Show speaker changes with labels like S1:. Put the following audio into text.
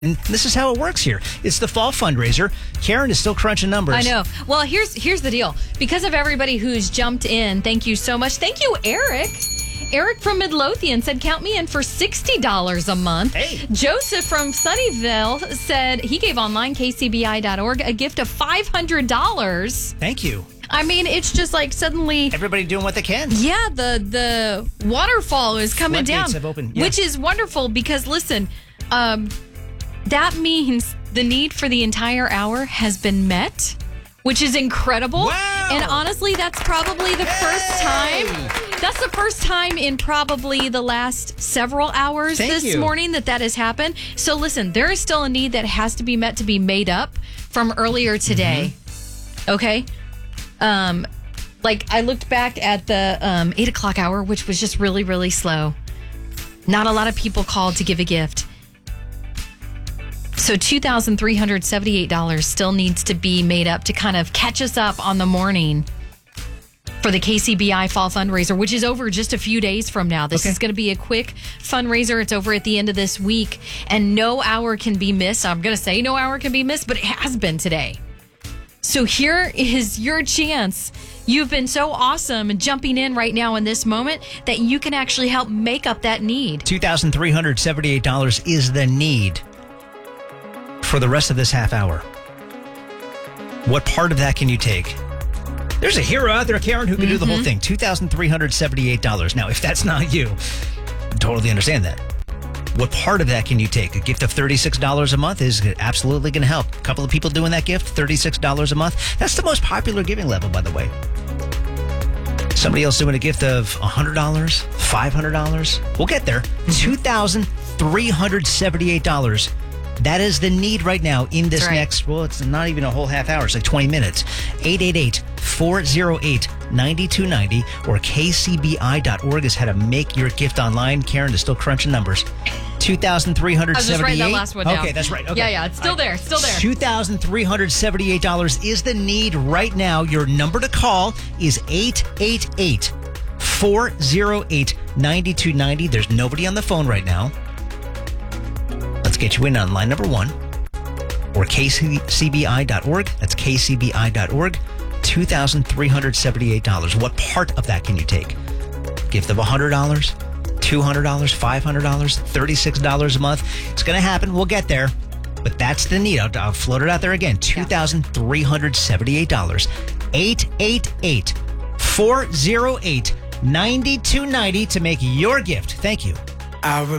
S1: And this is how it works here. It's the fall fundraiser. Karen is still crunching numbers.
S2: I know. Well, here's the deal. Because of everybody who's jumped in, thank you so much. Thank you, Eric. Eric from Midlothian said, count me in for $60 a month.
S1: Hey.
S2: Joseph from Sunnyvale said he gave online, kcbi.org, a gift of $500.
S1: Thank you.
S2: I mean, it's just like suddenly...
S1: Everybody doing what they can.
S2: Yeah, the waterfall is coming
S1: Floodgates
S2: down.
S1: have opened, yeah.
S2: Which is wonderful because, listen... that means the need for the entire hour has been met, which is incredible.
S1: Wow.
S2: And honestly, that's probably the first time. That's the first time in probably the last several hours this morning that has happened. So listen, there is still a need that has to be met to be made up from earlier today. Mm-hmm. Okay? Like I looked back at the 8 o'clock hour, which was just really, really slow. Not a lot of people called to give a gift. So $2,378 still needs to be made up to kind of catch us up on the morning for the KCBI Fall Fundraiser, which is over just a few days from now. This is going to be a quick fundraiser. It's over at the end of this week, and no hour can be missed. I'm going to say no hour can be missed, but it has been today. So here is your chance. You've been so awesome and jumping in right now in this moment that you can actually help make up that need.
S1: $2,378 is the need for the rest of this half hour. What part of that can you take? There's a hero out there, Karen, who can do the whole thing. $2,378. Now, if that's not you, totally understand that. What part of that can you take? A gift of $36 a month is absolutely going to help. A couple of people doing that gift, $36 a month. That's the most popular giving level, by the way. Somebody else doing a gift of $100, $500. We'll get there. $2,378. That is the need right now in this next, well, it's not even a whole half hour. It's like 20 minutes. 888-408-9290 or kcbi.org is how to make your gift online. Karen is still crunching numbers. $2,378.
S2: I was just writing that last one down.
S1: Okay, that's right. Okay.
S2: Yeah, it's still there. Still there.
S1: $2,378 is the need right now. Your number to call is 888-408-9290. There's nobody on the phone right now. Let's get you in on line number 1 or kcbi.org. That's kcbi.org. $2,378. What part of that can you take? Gift of $100, $200, $500, $36 a month. It's going to happen. We'll get there. But that's the need. I'll float it out there again. $2,378. 888-408-9290 to make your gift. Thank you.